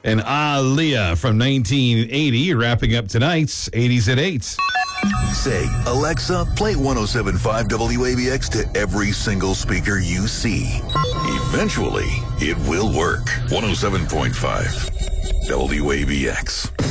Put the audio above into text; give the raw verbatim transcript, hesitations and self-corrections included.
And Aaliyah from nineteen eighty, wrapping up tonight's eighties at eight. Say, Alexa, play one oh seven point five W A B X to every single speaker you see. Eventually, it will work. one oh seven point five W A B X.